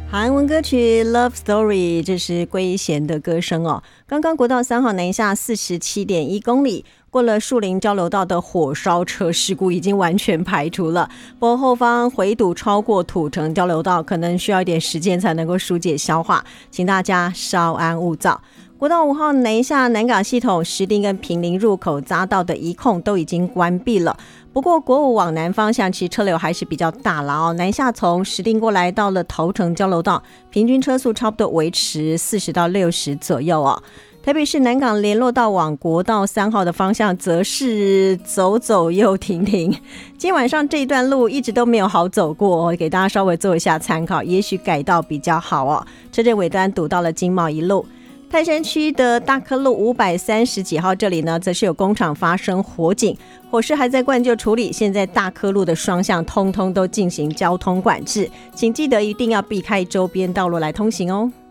韩文歌曲 Love Story， 这是圭贤的歌声哦。刚刚国道3号南下 47.1 公里，过了树林交流道的火烧车事故已经完全排除了，不过后方回堵超过土城交流道，可能需要一点时间才能够疏解消化，请大家稍安勿躁。国道5号南下南港系统石碇跟坪林入口匝道的一控都已经关闭了，不过国5往南方向其实车流还是比较大了哦。南下从石碇过来到了头城交流道，平均车速差不多维持40到60左右哦。台北市南港联络道往国道3号的方向则是走走又停停，今晚上这一段路一直都没有好走过，给大家稍微做一下参考，也许改道比较好哦。车阵尾端堵到了经贸一路。泰山区的大科路530几号这里呢，则是有工厂发生火警，火势还在灌救处理，现在大科路的双向通通都进行交通管制，请记得一定要避开周边道路来通行哦。